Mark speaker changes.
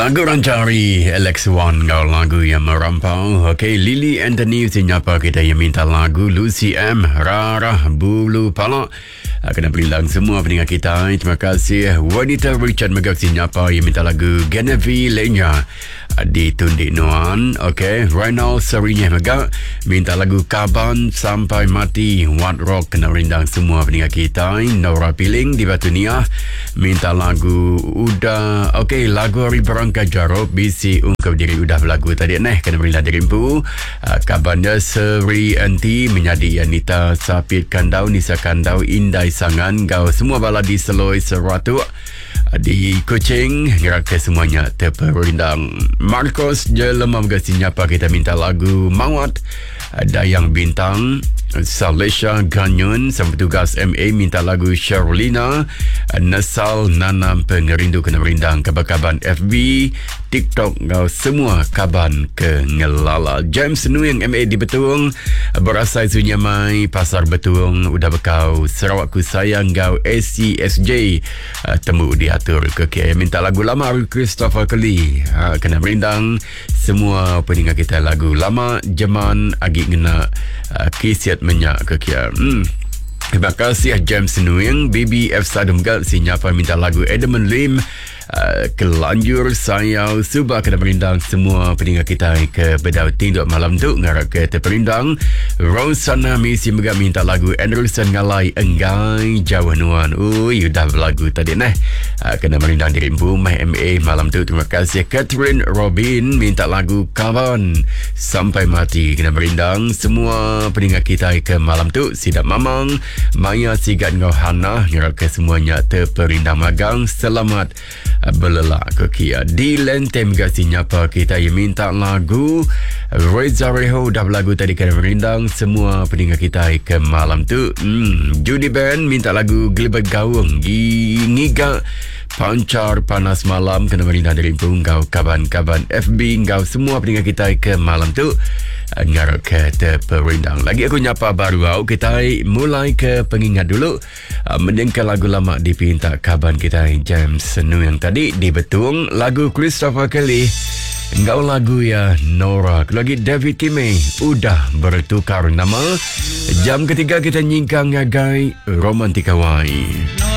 Speaker 1: Lagu Rancari Alex Wan kau lagu yang merampau. Okey, Lily Anthony siapa kita yang minta lagu. Lucy M, Rara Bulu Palak. Kena berilang semua pendengar kita. Terima kasih. Wanita Richard Megak siapa yang minta lagu Genevieve Lenya di Tundik Nuan. Okey, Reynald Serinya Megak minta lagu Kaban Sampai Mati. What Rock kena rindang semua pendengar kita. Nora Piling di Batu Niah minta lagu Udah. Okey, lagu Hari Berangkat Jarok bisi ungkap diri udah berlagu tadi kena berilah dirimpu. Kabarnya Seri Anti menyadi Anita Sapit Kandau Nisa Kandau Indai Sangan kau semua bala di Seloi Seratu di Kuching ngeraka semuanya terperindang. Marcos Jelemam Gasinyapa kita minta lagu Mawat Dayang Bintang. Salesha Ganyun sama petugas MA minta lagu Sharlina. Nasal Nanam Pengerindu kena merindang. Kabar-kabar FB TikTok kau semua kaban ke ngelala. James Nuyang MA di Betung berasai sunyi mai Pasar Betung udah bekau Sarawak ku sayang kau SCSJ temu diatur ke KL minta lagu lama Christopher Kelly kena merindang semua pendengar kita lagu lama Jeman Agi ngena kisiat menyak ke KL. Terima kasih James Nuyang BBF Sadum Gal siapa minta lagu Edmund Lim Kelanjur Sayau Subah kena merindang semua pendengar kita ke Bedau Tinduk malam tu ngarap ke terperindang. Rosana Misi juga minta lagu Anderson Ngalai Enggai Jawa Nuan. Udah berlagu tadi kena merindang dirimbu Mah MA malam tu. Terima kasih. Catherine Robin minta lagu Kawan Sampai Mati kena merindang semua pendengar kita ke malam tu. Sidap Mamang Maya Sigat Ngohana ngarap ke semuanya terperindang magang. Selamat belelak ke Kia di Lentem gasinya apa kita yang minta lagu Reza Reho dah berlagu tadi kena merindang semua pendengar kita ke malam tu. Judy Band minta lagu Gelibet Gawang Ngiga Pancar Panas Malam kena merindang dari kau kaban-kaban FB kau semua pendengar kita ke malam tu ngarap ke terperindang. Lagi aku nyapa baru kita mulai ke pengingat dulu mendengar lagu lama dipinta kaban kita James Senu yang tadi di Betung lagu Christopher Kelly engkau lagu ya Nora lagi David Kime udah bertukar nama. Jam ketiga kita nyingkang ngagai Romantika Wai.